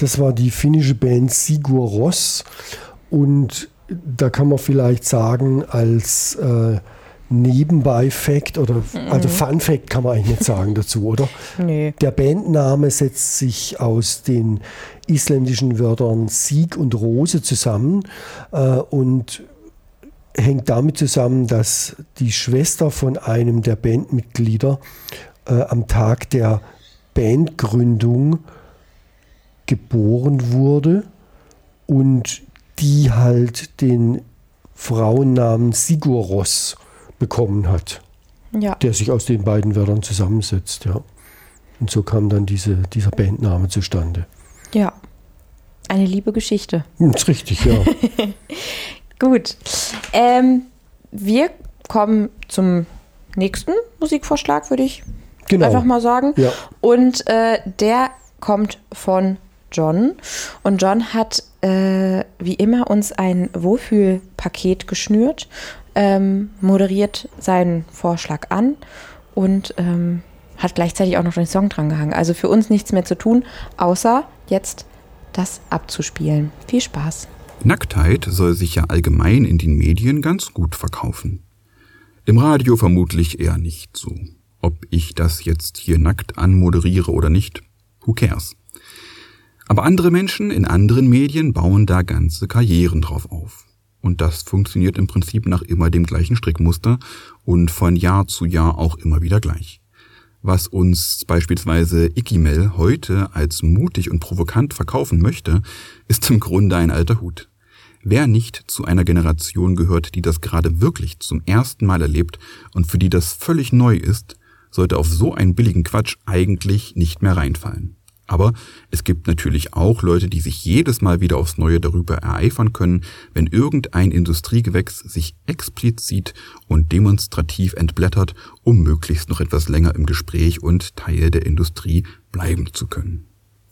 Das war die finnische Band Sigur Rós. Und da kann man vielleicht sagen, als Nebenbei-Fact oder also Fun-Fact kann man eigentlich nicht sagen dazu, oder? Nee. Der Bandname setzt sich aus den isländischen Wörtern Sieg und Rose zusammen und hängt damit zusammen, dass die Schwester von einem der Bandmitglieder am Tag der Bandgründung geboren wurde und die halt den Frauennamen Sigur Rós bekommen hat, Ja. der sich aus den beiden Wörtern zusammensetzt. Ja. Und so kam dann dieser Bandname zustande. Ja. Eine liebe Geschichte. Das ist richtig, ja. Gut. Wir kommen zum nächsten Musikvorschlag, würde ich einfach mal sagen. Ja. Und der kommt von John. Und John hat wie immer uns ein Wohlfühlpaket geschnürt, moderiert seinen Vorschlag an und hat gleichzeitig auch noch den Song dran gehangen. Also für uns nichts mehr zu tun, außer jetzt das abzuspielen. Viel Spaß. Nacktheit soll sich ja allgemein in den Medien ganz gut verkaufen. Im Radio vermutlich eher nicht so. Ob ich das jetzt hier nackt anmoderiere oder nicht, who cares? Aber andere Menschen in anderen Medien bauen da ganze Karrieren drauf auf. Und das funktioniert im Prinzip nach immer dem gleichen Strickmuster und von Jahr zu Jahr auch immer wieder gleich. Was uns beispielsweise Ikimel heute als mutig und provokant verkaufen möchte, ist im Grunde ein alter Hut. Wer nicht zu einer Generation gehört, die das gerade wirklich zum ersten Mal erlebt und für die das völlig neu ist, sollte auf so einen billigen Quatsch eigentlich nicht mehr reinfallen. Aber es gibt natürlich auch Leute, die sich jedes Mal wieder aufs Neue darüber ereifern können, wenn irgendein Industriegewächs sich explizit und demonstrativ entblättert, um möglichst noch etwas länger im Gespräch und Teil der Industrie bleiben zu können.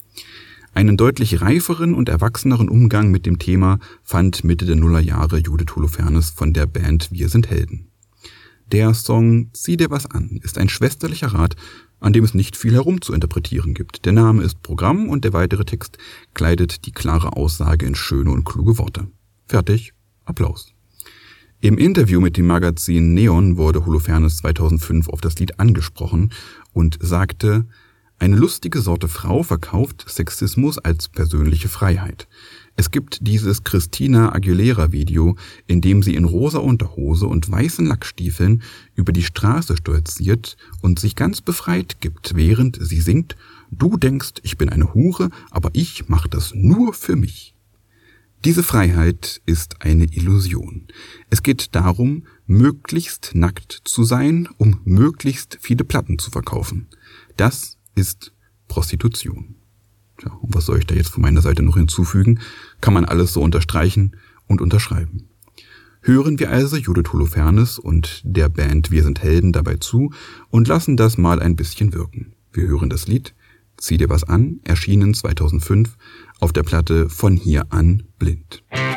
Einen deutlich reiferen und erwachseneren Umgang mit dem Thema fand Mitte der Nullerjahre Judith Holofernes von der Band Wir sind Helden. Der Song Zieh dir was an ist ein schwesterlicher Rat, an dem es nicht viel herum zu interpretieren gibt. Der Name ist Programm und der weitere Text kleidet die klare Aussage in schöne und kluge Worte. Fertig, Applaus. Im Interview mit dem Magazin Neon wurde Holofernes 2005 auf das Lied angesprochen und sagte: Eine lustige Sorte Frau verkauft Sexismus als persönliche Freiheit. Es gibt dieses Christina Aguilera-Video, in dem sie in rosa Unterhose und weißen Lackstiefeln über die Straße stolziert und sich ganz befreit gibt, während sie singt: Du denkst, ich bin eine Hure, aber ich mache das nur für mich. Diese Freiheit ist eine Illusion. Es geht darum, möglichst nackt zu sein, um möglichst viele Platten zu verkaufen. Das ist Prostitution. Tja, und was soll ich da jetzt von meiner Seite noch hinzufügen? Kann man alles so unterstreichen und unterschreiben. Hören wir also Judith Holofernes und der Band Wir sind Helden dabei zu und lassen das mal ein bisschen wirken. Wir hören das Lied Zieh dir was an, erschienen 2005 auf der Platte Von hier an blind.